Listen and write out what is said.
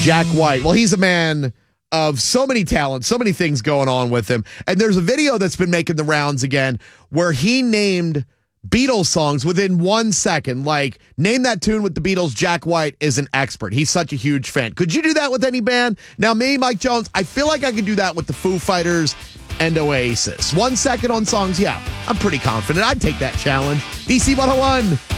Jack White. Well, he's a man of so many talents, so many things going on with him. And there's a video that's been making the rounds again where he named Beatles songs within 1 second. Like, name that tune with the Beatles. Jack White is an expert. He's such a huge fan. Could you do that with any band? Now, me, Mike Jones, I feel like I could do that with the Foo Fighters and Oasis. 1 second on songs, yeah, I'm pretty confident. I'd take that challenge. DC 101.